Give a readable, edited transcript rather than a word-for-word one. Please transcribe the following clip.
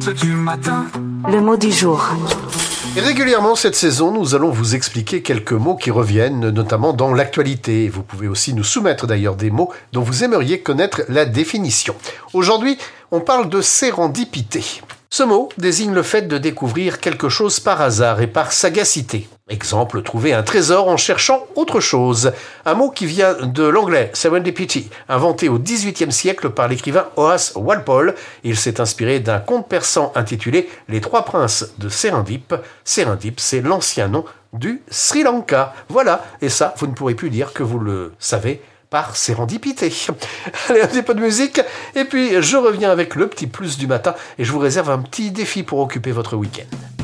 contes du matin. Le mot du jour. Et régulièrement cette saison, nous allons vous expliquer quelques mots qui reviennent, notamment dans l'actualité. Vous pouvez aussi nous soumettre d'ailleurs des mots dont vous aimeriez connaître la définition. Aujourd'hui, on parle de sérendipité. Ce mot désigne le fait de découvrir quelque chose par hasard et par sagacité. Exemple, trouver un trésor en cherchant autre chose. Un mot qui vient de l'anglais serendipity, inventé au XVIIIe siècle par l'écrivain Horace Walpole. Il s'est inspiré d'un conte persan intitulé « Les trois princes de Serendip ». Serendip, c'est l'ancien nom du Sri Lanka. Voilà, et ça, vous ne pourrez plus dire que vous le savez par sérendipité. Allez, un petit peu de musique, et puis je reviens avec le petit plus du matin, et je vous réserve un petit défi pour occuper votre week-end.